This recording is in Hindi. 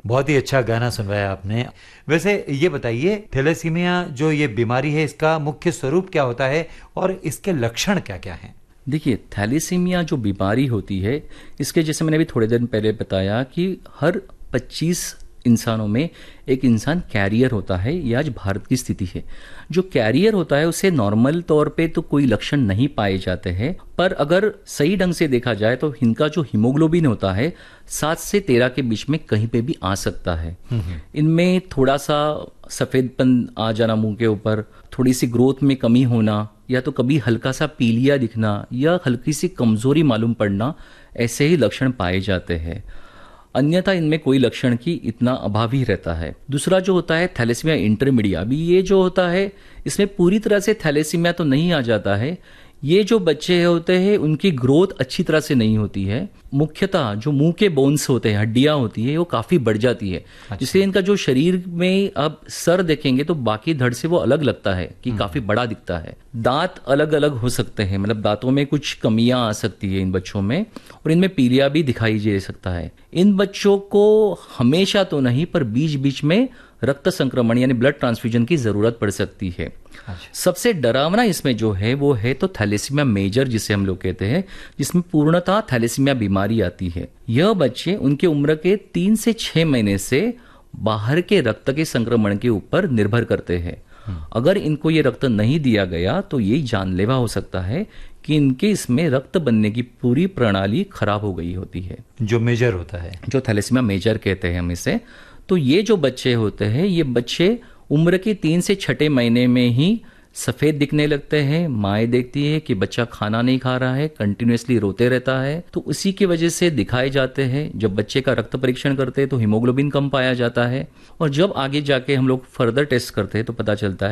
बहुत ही अच्छा गाना सुनवाया आपने। वैसे ये बताइए, थैलेसीमिया जो ये बीमारी है, इसका मुख्य स्वरूप क्या होता है और इसके लक्षण क्या क्या हैं? देखिए, थैलेसीमिया जो बीमारी होती है, इसके जैसे मैंने अभी थोड़े दिन पहले बताया कि हर 25 इंसानों में एक इंसान कैरियर होता है। ये आज भारत की स्थिति है। जो कैरियर होता है उसे नॉर्मल तौर पे तो कोई लक्षण नहीं पाए जाते हैं, पर अगर सही ढंग से देखा जाए तो इनका जो हीमोग्लोबिन होता है 7 से 13 के बीच में कहीं पे भी आ सकता है। इनमें थोड़ा सा सफ़ेदपन आ जाना मुंह के ऊपर, थोड़ी सी ग्रोथ में कमी होना, या तो कभी हल्का सा पीलिया दिखना या हल्की सी कमजोरी मालूम पड़ना, ऐसे ही लक्षण पाए जाते हैं। अन्यथा इनमें कोई लक्षण की इतना अभाव ही रहता है। दूसरा जो होता है थैलेसीमिया इंटरमीडिया, अभी ये जो होता है इसमें पूरी तरह से थैलेसीमिया तो नहीं आ जाता है। ये जो बच्चे होते हैं उनकी ग्रोथ अच्छी तरह से नहीं होती है। मुख्यतः जो मुंह के बोन्स होते हैं, हड्डियां होती है, वो काफी बढ़ जाती है। जिससे इनका जो शरीर में आप सर देखेंगे तो बाकी धड़ से वो अलग लगता है कि काफी बड़ा दिखता है। दांत अलग अलग हो सकते हैं, मतलब दांतों में कुछ कमियां आ सकती है इन बच्चों में, और इनमें पीलिया भी दिखाई दे सकता है। इन बच्चों को हमेशा तो नहीं पर बीच बीच में रक्त संक्रमण यानी ब्लड ट्रांसफ्यूजन की जरूरत पड़ सकती है। सबसे डरावना इसमें जो है वो है तो थैलेसीमिया मेजर, जिसे हम लोग कहते हैं, जिसमें पूर्णतः थैलेसीमिया बीमारी आती है। यह बच्चे उनके उम्र के 3 से 6 महीने से बाहर के रक्त के संक्रमण के ऊपर निर्भर करते हैं। अगर इनको ये रक्त नहीं दिया गया तो ये जानलेवा हो सकता है कि इनके इसमें रक्त बनने की पूरी प्रणाली खराब हो गई होती है, जो मेजर होता है, जो थैलेसीमिया मेजर कहते हैं हम इसे। तो ये जो बच्चे होते हैं, ये बच्चे उम्र के 3 से 6 महीने में ही सफ़ेद दिखने लगते हैं। माएँ देखती है कि बच्चा खाना नहीं खा रहा है, कंटिन्यूसली रोते रहता है, तो उसी की वजह से दिखाए जाते हैं। जब बच्चे का रक्त परीक्षण करते हैं तो हीमोग्लोबिन कम पाया जाता है, और जब आगे जाके हम लोग फर्दर टेस्ट करते हैं तो पता चलता है